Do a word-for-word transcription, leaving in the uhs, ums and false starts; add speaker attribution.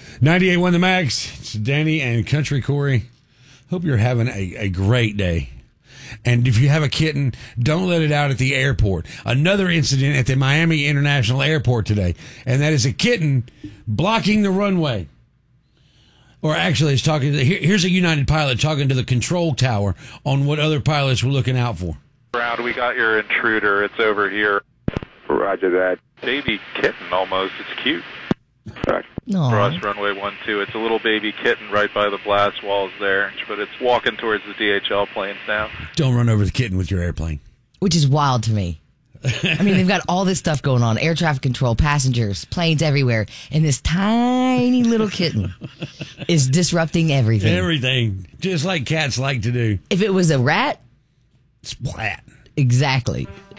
Speaker 1: ninety-eight point one The Max. It's Danny and Country Corey. Hope you're having a, a great day. And if you have a kitten, don't let it out at the airport. Another incident at the Miami International Airport today, and that is a kitten blocking the runway. Or actually, it's talking. To, here, here's a United pilot talking to the control tower on what other pilots were looking out for.
Speaker 2: Brown, we got your intruder. It's over here.
Speaker 3: Roger that.
Speaker 2: Baby kitten, almost. It's cute.
Speaker 3: Right.
Speaker 2: Cross runway one two. It's a little baby kitten right by the blast walls there, but it's walking towards the D H L planes now.
Speaker 1: Don't run over the kitten with your airplane.
Speaker 4: Which is wild to me. I mean, they've got all this stuff going on. Air traffic control, passengers, planes everywhere. And this tiny little kitten is disrupting everything.
Speaker 1: Everything. Just like cats like to do.
Speaker 4: If it was a rat.
Speaker 1: Splat.
Speaker 4: Exactly.